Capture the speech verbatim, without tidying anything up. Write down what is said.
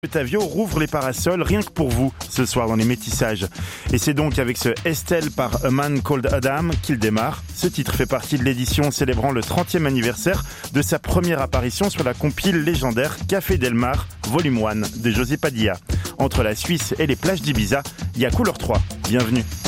Tavio rouvre les parasols rien que pour vous ce soir dans les métissages. Et c'est donc avec ce Estelle par A Man Called Adam qu'il démarre. Ce titre fait partie de l'édition célébrant le trentième anniversaire de sa première apparition sur la compile légendaire Café Del Mar, volume un de José Padilla. Entre la Suisse et les plages d'Ibiza, il y a couleur trois. Bienvenue.